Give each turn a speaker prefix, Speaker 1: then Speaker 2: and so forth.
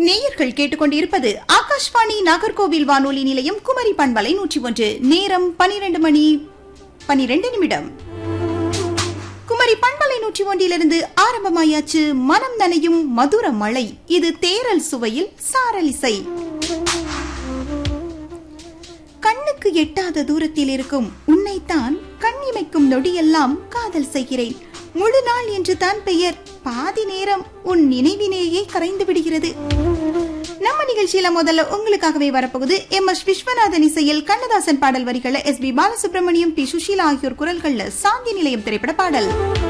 Speaker 1: நேயர்கள் கேட்டுக்கொண்டிருப்பது ஆகாஷ்வாணி நாகர்கோவில் வானொலி நிலையம் குமரி பண்பலை 101. நேரம் 12 மணி 12 நிமிடம். குமரி பண்பலை 101 ஆரம்பமாயாச்சு மனம் நனையும் மதுர மழை. இது தேரல் சுவையில் சாரலிசை. கண்ணுக்கு எட்டாத தூரத்தில் இருக்கும் உன்னைத்தான் கண்ணிமைக்கும் நொடியெல்லாம் காதல் செய்கிறேன். முழு நாள் என்று தான் பெயர், பாதி நேரம் உன் நினைவினேயே கரைந்து விடுகிறது. நம்ம நிகழ்ச்சியில முதல்ல உங்களுக்காகவே வரப்போகுது MS விஸ்வநாதன் இசையில் கண்ணதாசன் பாடல் வரிகளை SB பாலசுப்ரமணியம், P சுஷீலா ஆகியோர் குரல்கள்ல சாந்தி நிலையம் திரைப்பட பாடல்.